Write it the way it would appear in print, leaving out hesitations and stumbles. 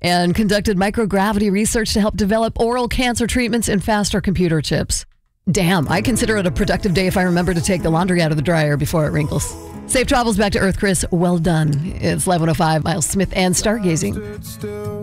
and conducted microgravity research to help develop oral cancer treatments and faster computer chips. Damn, I consider it a productive day if I remember to take the laundry out of the dryer before it wrinkles. Safe travels back to Earth, Chris. Well done. It's Live 105, Miles Smith and Stargazing.